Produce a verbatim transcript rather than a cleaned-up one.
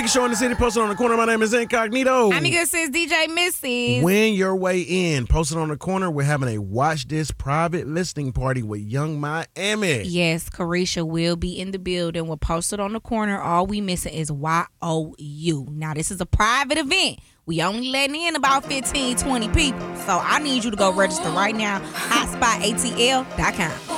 biggest show in the city, posted on the corner. My name is Incognito. I'm your good sis, D J Missy. Win your way in. Posted on the corner, we're having a Watch This private listening party with Young Miami. Yes, Carisha will be in the building. We're posted on the corner. All we missing is Y O U. Now, this is a private event. We only letting in about fifteen, twenty people. So I need you to go register right now. hotspot A T L dot com.